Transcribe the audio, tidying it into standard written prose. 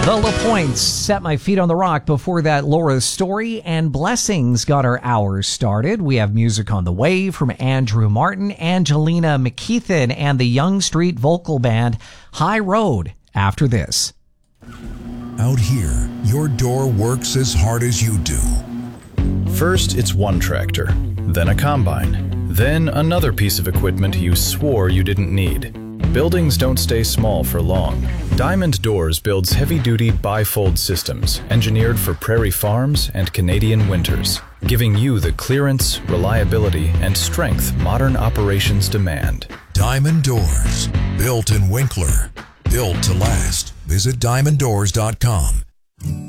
The LaPointes set my feet on the rock. Before that, Laura's Story and Blessings got our hours started. We have music on the way from Andrew Martin, Angelina McKeithen, and the Young Street vocal band High Road after this. Out here, your door works as hard as you do. First, it's one tractor, then a combine, then another piece of equipment you swore you didn't need. Buildings don't stay small for long. Diamond Doors builds heavy-duty bifold systems engineered for prairie farms and Canadian winters, giving you the clearance, reliability, and strength modern operations demand. Diamond Doors, built in Winkler, built to last. Visit diamonddoors.com.